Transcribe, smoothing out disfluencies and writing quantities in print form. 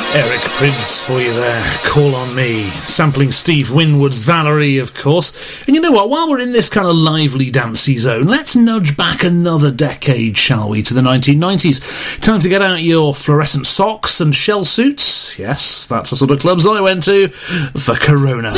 Eric Prydz for you there, Call on Me, sampling Steve Winwood's Valerie, of course. And you know what, while we're in this kind of lively dancey zone, let's nudge back another decade, shall we, to the 1990s. Time to get out your fluorescent socks and shell suits. Yes, that's the sort of clubs I went to for Corona.